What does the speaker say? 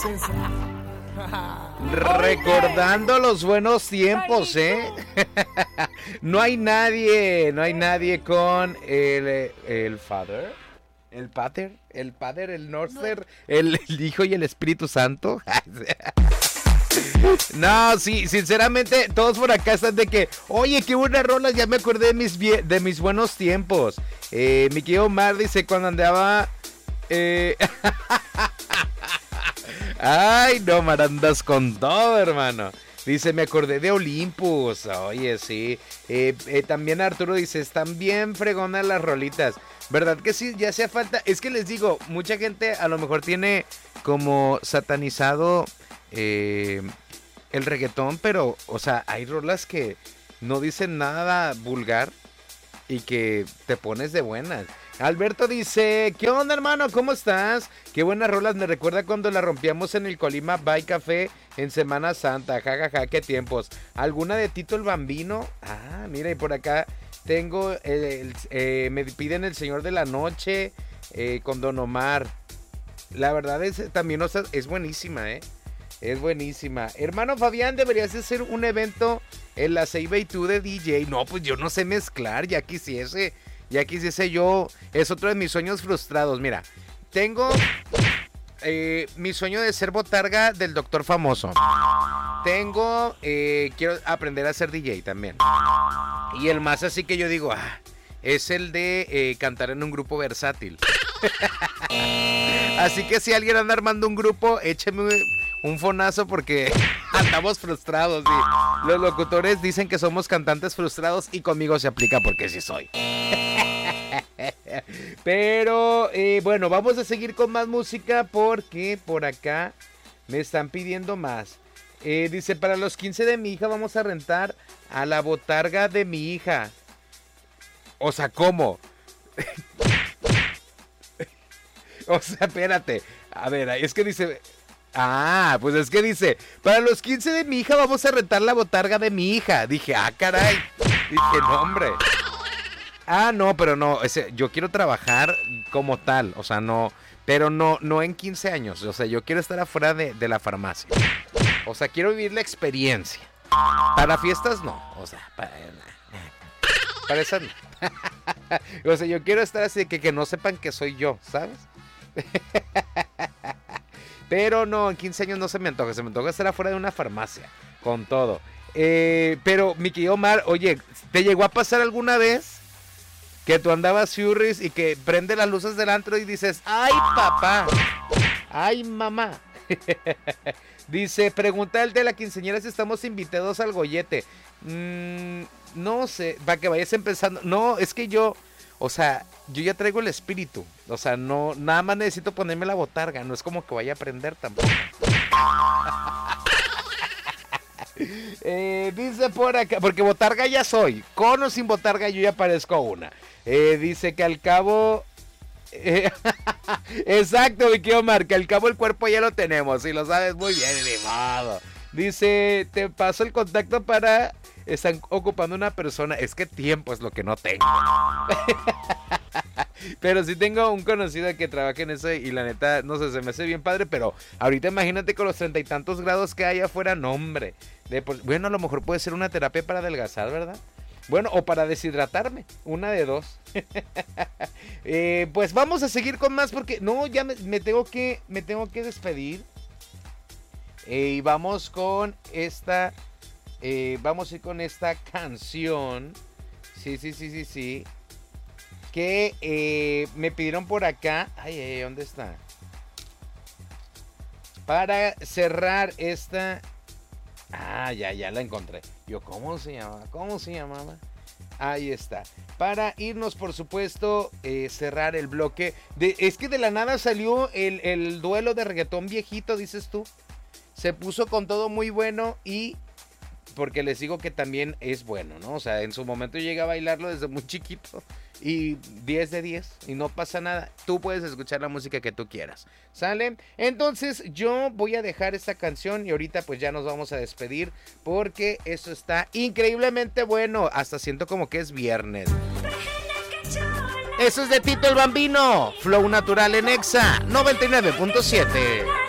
Recordando los buenos tiempos, ¿eh? No hay nadie con el Father, el Pater, el Northster, el Hijo y el Espíritu Santo. No, sí, sinceramente, todos por acá están de que, oye, qué buenas rolas, ya me acordé de mis buenos tiempos. Mi querido Omar dice, cuando andaba... Ay, no, Mar, andas con todo, hermano. Dice, me acordé de Olympus. Oye, sí. También Arturo dice, están bien fregonas las rolitas. ¿Verdad que sí? Ya hacía falta. Es que les digo, mucha gente a lo mejor tiene como satanizado el reggaetón, pero, o sea, hay rolas que no dicen nada vulgar y que te pones de buenas. Alberto dice, ¿qué onda, hermano? ¿Cómo estás? Qué buenas rolas, me recuerda cuando la rompíamos en el Colima By Café en Semana Santa, jajaja, qué tiempos. ¿Alguna de Tito el Bambino? Ah, mira, y por acá tengo, me piden El Señor de la Noche con Don Omar. La verdad es también, o sea, es buenísima, es buenísima. Hermano Fabián, deberías hacer un evento en la Ceiba y tú de DJ. No, pues yo no sé mezclar, ya quisiese yo, es otro de mis sueños frustrados. Mira, tengo mi sueño de ser botarga del Doctor Famoso. Tengo, quiero aprender a ser DJ también. Y el más así que yo digo, es el de cantar en un grupo versátil. Así que si alguien anda armando un grupo, écheme un fonazo porque andamos frustrados. ¿Sí? Los locutores dicen que somos cantantes frustrados y conmigo se aplica porque sí soy. Pero bueno, vamos a seguir con más música porque por acá me están pidiendo más. Dice, para los 15 de mi hija vamos a rentar a la botarga de mi hija. O sea, ¿cómo? O sea, espérate. A ver, es que dice... pues es que dice, para los 15 de mi hija vamos a rentar la botarga de mi hija. Dije, caray. Dije, no, hombre. No, pero no, yo quiero trabajar como tal, o sea, no, pero no en 15 años, o sea, yo quiero estar afuera de la farmacia. O sea, quiero vivir la experiencia. Para fiestas no, o sea, para esas no. O sea, yo quiero estar así que no sepan que soy yo, ¿sabes? Pero no, en 15 años no se me antoja estar afuera de una farmacia, con todo. Pero, mi querido Omar, oye, ¿te llegó a pasar alguna vez que tú andabas furries y que prende las luces del antro y dices, ¡ay, papá! ¡Ay, mamá! Dice, pregunta el de la quinceañera si estamos invitados al gollete. No sé, para que vayas empezando. No, es que yo, o sea, yo ya traigo el espíritu. O sea, no, nada más necesito ponerme la botarga. No es como que vaya a aprender tampoco. Dice por acá, porque botarga ya soy. Con o sin botarga yo ya parezco una. Dice que al cabo... Exacto, mi querido Omar, que al cabo el cuerpo ya lo tenemos. Y lo sabes muy bien, ni modo. Dice, te paso el contacto para... Están ocupando una persona. Es que tiempo es lo que no tengo. Pero sí tengo un conocido que trabaja en eso y la neta, no sé, se me hace bien padre. Pero ahorita imagínate con los 30 y tantos grados que hay afuera, no, hombre. Bueno, a lo mejor puede ser una terapia para adelgazar, ¿verdad? Bueno, o para deshidratarme, una de dos. Pues vamos a seguir con más porque no, ya me tengo que despedir. Y vamos con esta, vamos a ir con esta canción. Sí. Que me pidieron por acá. Ay, ¿dónde está? Para cerrar esta. Ya la encontré. Yo, ¿cómo se llamaba? Ahí está. Para irnos, por supuesto, cerrar el bloque. Es que de la nada salió el duelo de reggaetón viejito, dices tú. Se puso con todo muy bueno y... Porque les digo que también es bueno, ¿no? O sea, en su momento yo llegué a bailarlo desde muy chiquito. Y 10 de 10. Y no pasa nada. Tú puedes escuchar la música que tú quieras. ¿Sale? Entonces yo voy a dejar esta canción. Y ahorita pues ya nos vamos a despedir. Porque esto está increíblemente bueno. Hasta siento como que es viernes. Eso es de Tito el Bambino. Flow natural en Exa 99.7.